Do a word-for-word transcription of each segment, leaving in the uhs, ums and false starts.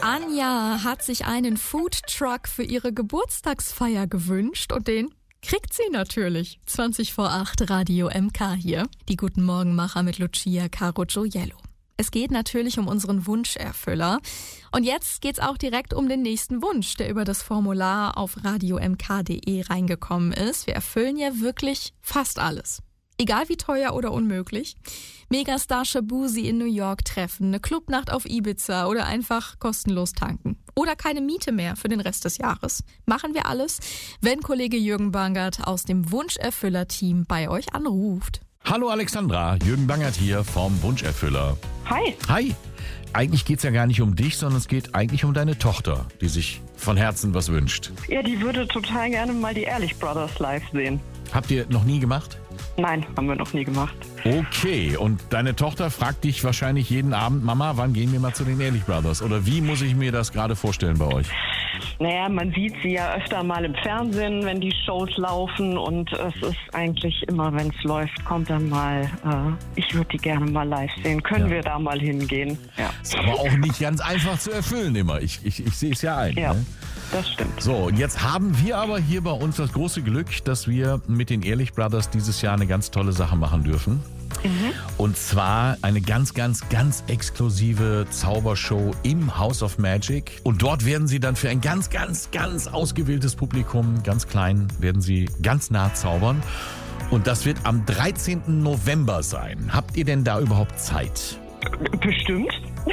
Anja hat sich einen Foodtruck für ihre Geburtstagsfeier gewünscht und den kriegt sie natürlich. zwanzig vor acht Radio M K hier. Die Guten Morgenmacher mit Lucia Caro Gioiello. Es geht natürlich um unseren Wunscherfüller. Und jetzt geht's auch direkt um den nächsten Wunsch, der über das Formular auf radio m k punkt d e reingekommen ist. Wir erfüllen ja wirklich fast alles. Egal wie teuer oder unmöglich. Megastar Shabuzi in New York treffen, eine Clubnacht auf Ibiza oder einfach kostenlos tanken. Oder keine Miete mehr für den Rest des Jahres. Machen wir alles, wenn Kollege Jürgen Bangert aus dem Wunscherfüller-Team bei euch anruft. Hallo Alexandra, Jürgen Bangert hier vom Wunscherfüller. Hi. Hi. Eigentlich geht's ja gar nicht um dich, sondern es geht eigentlich um deine Tochter, die sich von Herzen was wünscht. Ja, die würde total gerne mal die Ehrlich Brothers live sehen. Habt ihr noch nie gemacht? Nein, haben wir noch nie gemacht. Okay, und deine Tochter fragt dich wahrscheinlich jeden Abend, Mama, wann gehen wir mal zu den Ehrlich Brothers? Oder wie muss ich mir das gerade vorstellen bei euch? Naja, man sieht sie ja öfter mal im Fernsehen, wenn die Shows laufen, und es ist eigentlich immer, wenn es läuft, kommt dann mal, äh, ich würde die gerne mal live sehen. Können Ja. wir da mal hingehen? Ja, Ist aber auch nicht ganz einfach zu erfüllen immer. Ich, ich, ich sehe es ja ein. ja, Ne? das stimmt. So, und jetzt haben wir aber hier bei uns das große Glück, dass wir mit den Ehrlich Brothers dieses Jahr eine ganz tolle Sache machen dürfen. Mhm. Und zwar eine ganz, ganz, ganz exklusive Zaubershow im House of Magic. Und dort werden sie dann für ein ganz, ganz, ganz ausgewähltes Publikum, ganz klein, werden sie ganz nah zaubern. Und das wird am dreizehnten November sein. Habt ihr denn da überhaupt Zeit? Bestimmt.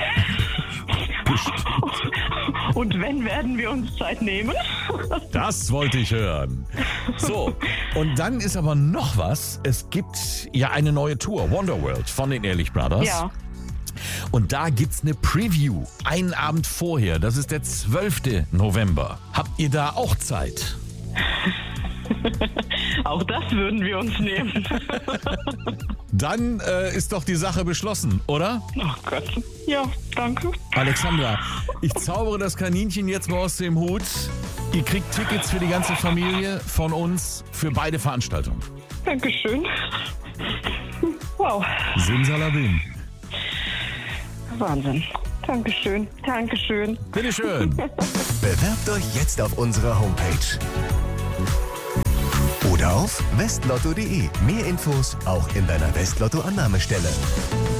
Bestimmt. Und wenn, werden wir uns Zeit nehmen? Das wollte ich hören. So, und dann ist aber noch was. Es gibt ja eine neue Tour, Wonderworld von den Ehrlich Brothers. Ja. Und da gibt's eine Preview, einen Abend vorher. Das ist der zwölften November. Habt ihr da auch Zeit? Auch das würden wir uns nehmen. Dann äh, ist doch die Sache beschlossen, oder? Oh Gott. Ja, danke. Alexandra, ich zaubere das Kaninchen jetzt mal aus dem Hut. Ihr kriegt Tickets für die ganze Familie von uns für beide Veranstaltungen. Dankeschön. Wow. Simsalabim. Wahnsinn. Dankeschön. Dankeschön. Bitteschön. Bewerbt euch jetzt auf unserer Homepage. Oder auf westlotto punkt de. Mehr Infos auch in deiner Westlotto-Annahmestelle.